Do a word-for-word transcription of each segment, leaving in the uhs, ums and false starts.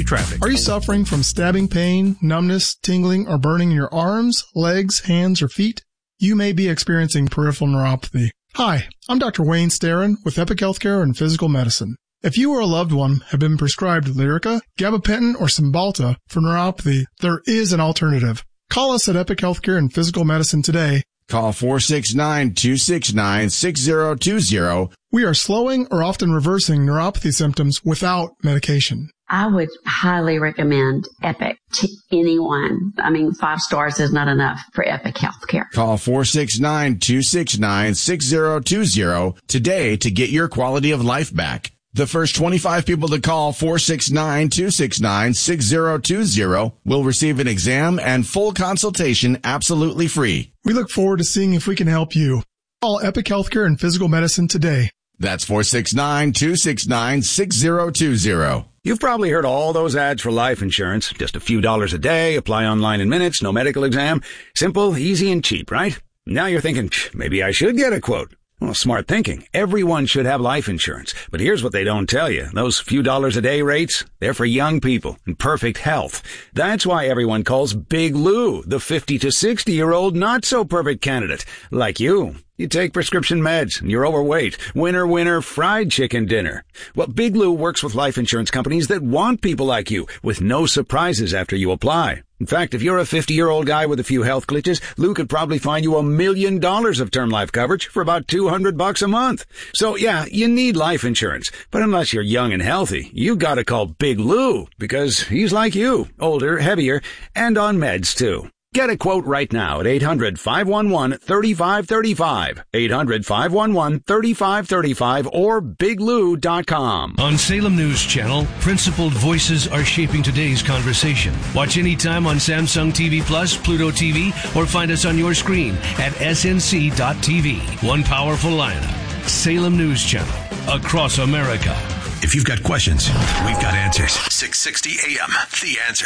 city traffic. Are you suffering from stabbing pain, numbness, tingling, or burning in your arms, legs, hands, or feet? You may be experiencing peripheral neuropathy. Hi, I'm Doctor Wayne Starrin with Epic Healthcare and Physical Medicine. If you or a loved one have been prescribed Lyrica, gabapentin, or Cymbalta for neuropathy, there is an alternative. Call us at Epic Healthcare and Physical Medicine today. Call four six nine, two six nine, six zero two zero. We are slowing or often reversing neuropathy symptoms without medication. I would highly recommend Epic to anyone. I mean, five stars is not enough for Epic Healthcare. Call four six nine, two six nine, six zero two zero today to get your quality of life back. The first twenty-five people to call four six nine, two six nine, six zero two zero will receive an exam and full consultation absolutely free. We look forward to seeing if we can help you. Call Epic Healthcare and Physical Medicine today. That's four six nine, two six nine, six zero two zero. You've probably heard all those ads for life insurance. Just a few dollars a day, apply online in minutes, no medical exam. Simple, easy, and cheap, right? Now you're thinking, maybe I should get a quote. Well, smart thinking. Everyone should have life insurance. But here's what they don't tell you. Those few dollars a day rates, they're for young people in perfect health. That's why everyone calls Big Lou the fifty to sixty-year-old not-so-perfect candidate, like you. You take prescription meds, and you're overweight. Winner, winner, fried chicken dinner. Well, Big Lou works with life insurance companies that want people like you, with no surprises after you apply. In fact, if you're a fifty-year-old guy with a few health glitches, Lou could probably find you a million dollars of term life coverage for about two hundred bucks a month. So, yeah, you need life insurance. But unless you're young and healthy, you gotta call Big Lou, because he's like you, older, heavier, and on meds, too. Get a quote right now at eight hundred, five one one, three five three five, eight hundred, five one one, three five three five, or big lou dot com. On Salem News Channel, principled voices are shaping today's conversation. Watch anytime on Samsung T V Plus, Pluto T V, or find us on your screen at S N C dot T V. One powerful lineup. Salem News Channel. Across America. If you've got questions, we've got answers. six sixty A M, The Answer.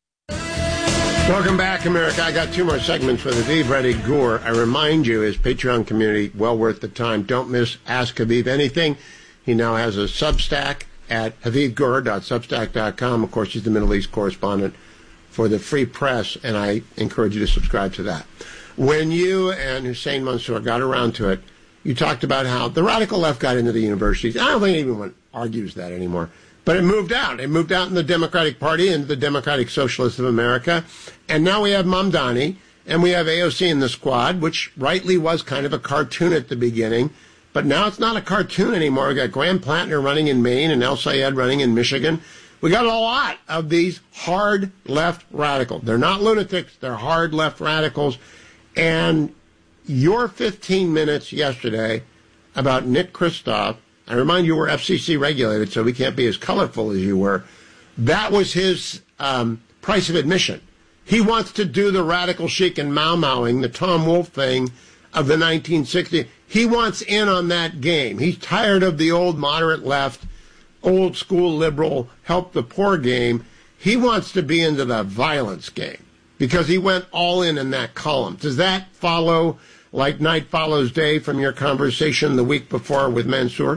Welcome back, America. I got two more segments with Haviv Reddy Gur. I remind you, his Patreon community, well worth the time. Don't miss Ask Haviv Anything. He now has a Substack at haviv gur dot substack dot com. Of course, he's the Middle East correspondent for the Free Press, and I encourage you to subscribe to that. When you and Hussein Mansour got around to it, you talked about how the radical left got into the universities. I don't think anyone argues that anymore. But it moved out. It moved out in the Democratic Party, into the Democratic Socialists of America. And now we have Mamdani, and we have A O C in the squad, which rightly was kind of a cartoon at the beginning. But now it's not a cartoon anymore. We've got Graham Plattner running in Maine and El Sayed running in Michigan. We got a lot of these hard left radicals. They're not lunatics. They're hard left radicals. And your fifteen minutes yesterday about Nick Kristof, I remind you we're F C C regulated, so we can't be as colorful as you were. That was his um, price of admission. He wants to do the radical chic and Mau-Mauing, the Tom Wolfe thing of the nineteen sixties. He wants in on that game. He's tired of the old moderate left, old school liberal, help the poor game. He wants to be into the violence game because he went all in in that column. Does that follow like night follows day from your conversation the week before with Mansour?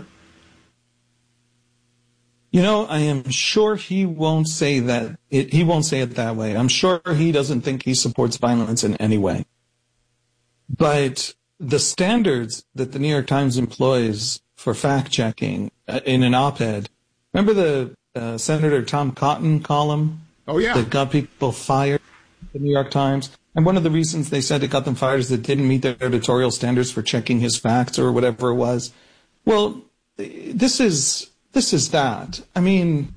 You know, I am sure he won't say that. It, he won't say it that way. I'm sure he doesn't think he supports violence in any way. But the standards that the New York Times employs for fact-checking uh, in an op-ed, remember the uh, Senator Tom Cotton column? Oh, yeah. That got people fired at the New York Times? And one of the reasons they said it got them fired is that it didn't meet their editorial standards for checking his facts or whatever it was. Well, this is... This is that. I mean,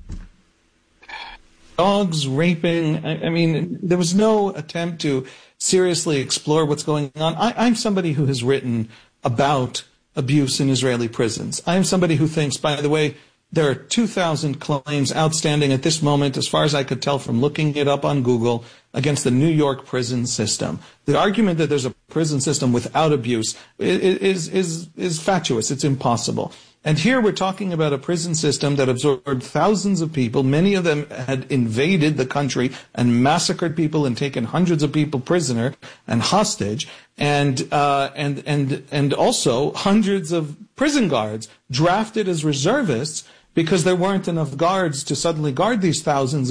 dogs raping. I, I mean, there was no attempt to seriously explore what's going on. I, I'm somebody who has written about abuse in Israeli prisons. I am somebody who thinks, by the way, there are two thousand claims outstanding at this moment, as far as I could tell from looking it up on Google, against the New York prison system. The argument that there's a prison system without abuse is, is, is fatuous. It's impossible. And here we're talking about a prison system that absorbed thousands of people. Many of them had invaded the country and massacred people and taken hundreds of people prisoner and hostage, and uh, and and and also hundreds of prison guards drafted as reservists because there weren't enough guards to suddenly guard these thousands